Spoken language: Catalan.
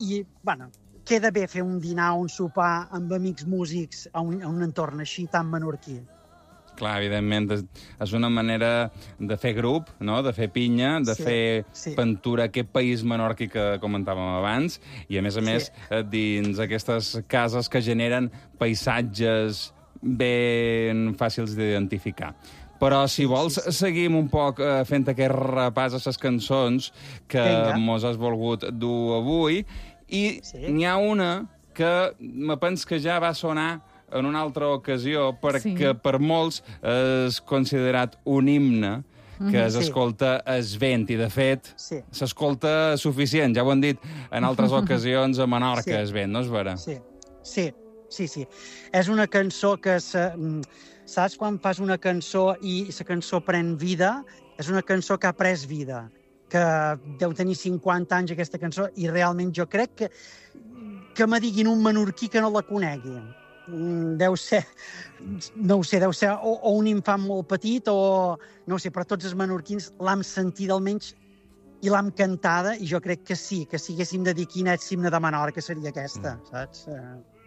i bueno, queda bé fer un dinar o un sopar amb amics músics a un entorn així tan menorquí. Clar, evidentment, és una manera de fer grup, no? De fer pinya, de fer pintura, aquest país menorqui que comentàvem abans, i a més, dins aquestes cases que generen paisatges ben fàcils d'identificar. Però, si vols, seguim un poc fent aquest repàs a les cançons que mos has volgut dur avui, i n'hi ha una que me penso que ja va sonar en una altra ocasió, perquè per molts és considerat un himne que s'escolta es vent, i de fet s'escolta suficient, ja ho han dit en altres ocasions a Menorca, es vent, no és vera? Sí. És una cançó que, saps quan fas una cançó i la cançó pren vida? És una cançó que ha pres vida, que deu tenir 50 anys aquesta cançó, i realment jo crec que me diguin un menorquí que no la conegui. Deu ser, no ho sé, deu ser o un infant molt petit o no ho sé, però tots els menorquins l'hem sentit almenys i l'hem cantada, i jo crec que sí, que si haguéssim de dir quin és l'himne de Menorca seria aquesta, saps?